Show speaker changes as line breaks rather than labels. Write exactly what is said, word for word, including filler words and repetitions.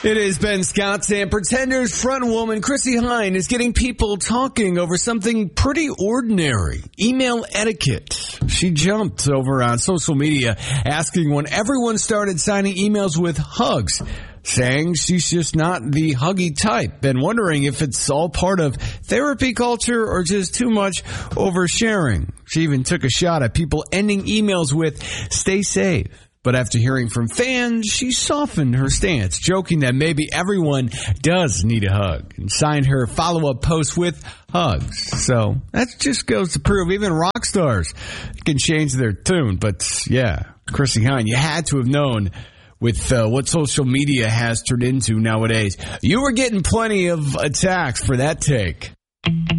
It is Ben Scott saying Pretenders front woman Chrissy Hine is getting people talking over something pretty ordinary. Email etiquette. She jumped over on social media asking when everyone started signing emails with hugs, saying she's just not the huggy type, and wondering if it's all part of therapy culture or just too much oversharing. She even took a shot at people ending emails with "stay safe." But after hearing from fans, she softened her stance, joking that maybe everyone does need a hug, and signed her follow-up post with hugs. So that just goes to prove even rock stars can change their tune. But yeah, Chrissy Hine, you had to have known with uh, what social media has turned into nowadays. You were getting plenty of attacks for that take.